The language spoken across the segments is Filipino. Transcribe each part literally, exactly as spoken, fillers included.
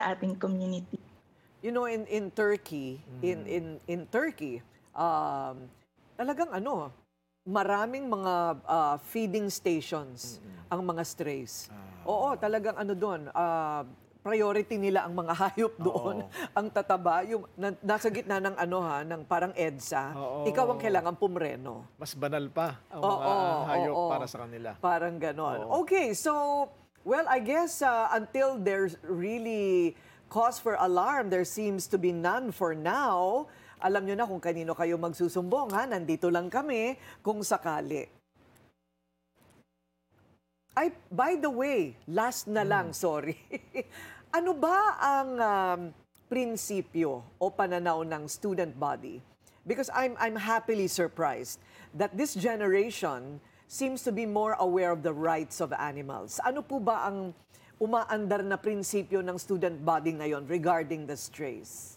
ating community. You know, in in Turkey, in in in Turkey, um, talagang ano, maraming mga ah, feeding stations ang mga strays. Oo, talagang ano doon, ah, priority nila ang mga hayop doon, Oo. ang tataba, yung na- nasa gitna ng ano ha, ng parang EDSA, Oo. ikaw ang kailangan pumreno. Mas banal pa ang Oo, mga hayop oo. para sa kanila. Parang ganon. Oo. Okay, so, well, I guess uh, until there's really cause for alarm, there seems to be none for now. Alam nyo na kung kanino kayo magsusumbong, ha? Nandito lang kami kung sakali. Ay, by the way, last na lang, sorry. Ano ba ang um, prinsipyo o pananaw ng student body? Because I'm, I'm happily surprised that this generation seems to be more aware of the rights of animals. Ano po ba ang umaandar na prinsipyo ng student body ngayon regarding the strays?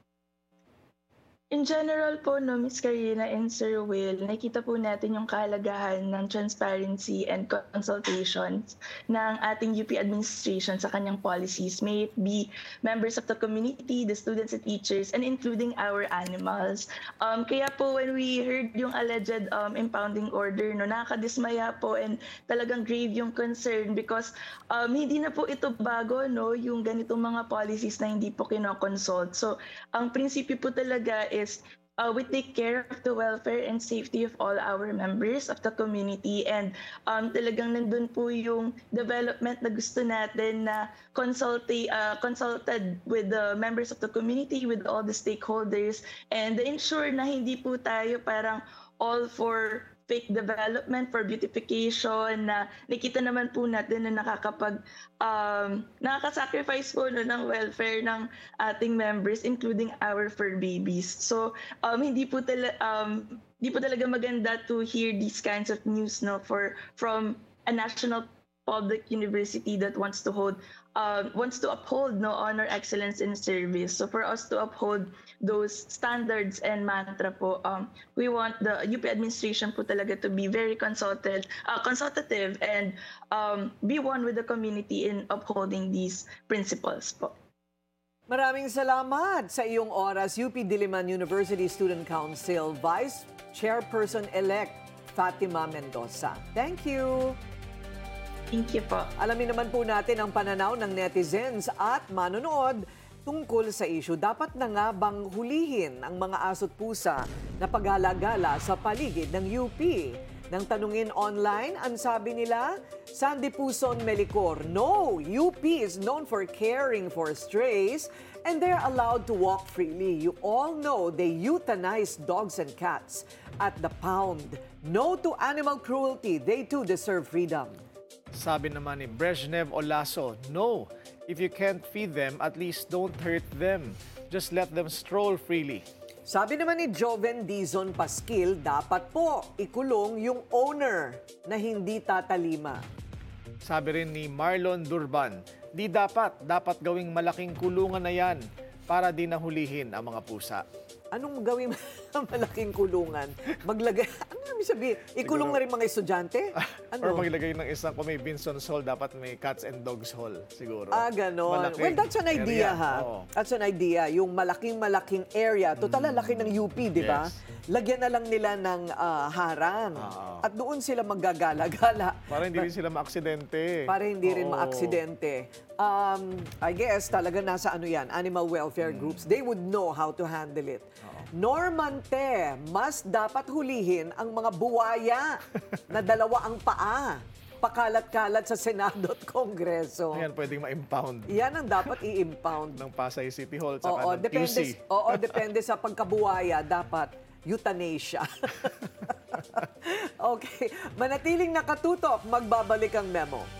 In general po, no, Miss Karina and Sir Will, nakita po natin yung kahalagahan ng transparency and consultations ng ating U P administration sa kanyang policies, may it be members of the community, the students and teachers, and including our animals. Um, kaya po when we heard yung alleged um, impounding order, no, nakakadismaya po and talagang grave yung concern because um, hindi na po ito bago, no, yung ganitong mga policies na hindi po kinoconsult. So, ang prinsipyo po talaga is uh, we take care of the welfare and safety of all our members of the community and um, talagang nandun po yung development na gusto natin na consulti, uh, consulted with the members of the community, with all the stakeholders, and ensure na hindi po tayo parang all for fake development, for beautification, na nakita naman po natin na nakakapag, um, nakaka-sacrifice po no, ng welfare ng ating members, including our fur babies. So, um, hindi po tala, um, hindi po talaga maganda to hear these kinds of news no, for, from a national public university that wants to hold, uh, wants to uphold no, honor, excellence, and service. So, for us to uphold those standards and mantra po, um, we want the U P administration po talaga to be very consulted, uh, consultative and um, be one with the community in upholding these principles po. Maraming salamat sa iyong oras, U P Diliman University Student Council Vice Chairperson-elect Fatima Mendoza. Thank you. Thank you po. Alamin naman po natin ang pananaw ng netizens at manonood tungkol sa issue. Dapat na nga bang hulihin ang mga aso't pusa na paghalagala sa paligid ng U P? Nang tanungin online, ang sabi nila, Sandy Puson Melicor, no, U P is known for caring for strays and they're allowed to walk freely. You all know they euthanize dogs and cats at the pound. No to animal cruelty. They too deserve freedom. Sabi naman ni Brezhnev Olaso, no, if you can't feed them, at least don't hurt them. Just let them stroll freely. Sabi naman ni Joven Dizon Pasquil, dapat po ikulong yung owner na hindi tatalima. Sabi rin ni Marlon Durban, di dapat, dapat gawing malaking kulungan na yan para di nahulihin ang mga pusa. Anong gawin malaking kulungan? Maglagay, ano namin sabihin? Ikulong Siguro- na rin mga estudyante? Or Ano? maglagay ng isang, kung may Binson's Hall, dapat may Cats and Dogs Hall, siguro. Ah, ganon. Malaking Well, that's an idea, area. ha? Oo. That's an idea. Yung malaking-malaking area. Total, laki ng U P, di ba? Yes. Lagyan na lang nila ng ah, harang. Oo. At doon sila maggagala-gala. Para hindi rin sila maaksidente. Para hindi rin Oo. maaksidente. Um, I guess talaga nasa ano yan, animal welfare Mm. groups. They would know how to handle it. Norman Te, mas dapat hulihin ang mga buwaya na dalawa ang paa. Pakalat-kalat sa Senado at Kongreso. Ayan, pwedeng ma-impound Yan ang dapat i-impound. ng Pasay City Hall Oo, tsaka ng Q depende, C. oo, depende sa pagkabuwaya, dapat euthanasia. Okay, manatiling nakatutok, magbabalik ang memo.